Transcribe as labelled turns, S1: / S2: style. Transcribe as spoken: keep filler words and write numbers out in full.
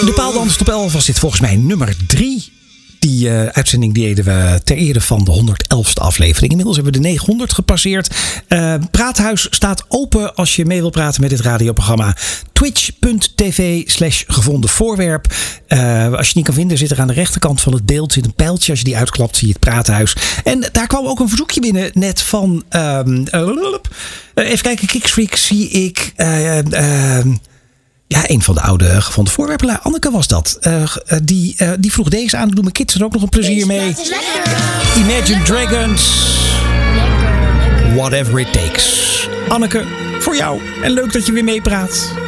S1: De Paaldans Top elf was dit volgens mij nummer drie. Die uh, uitzending deden we ter ere van de honderdelfste aflevering. Inmiddels hebben we de negenhonderd gepasseerd. Uh, Praathuis staat open als je mee wil praten met dit radioprogramma. Twitch.tv slash gevonden voorwerp. Uh, als je die kan vinden, zit er aan de rechterkant van het beeld zit een pijltje. Als je die uitklapt, zie je het Praathuis. En daar kwam ook een verzoekje binnen net van... Um, uh, even kijken, Kicksfreak zie ik... Uh, uh, Ja, een van de oude gevonden voorwerpen. Anneke was dat. Uh, die, uh, die vroeg deze aan. Doen mijn kids er ook nog een plezier mee. Imagine Dragons. Whatever it takes. Anneke, voor jou. En leuk dat je weer meepraat.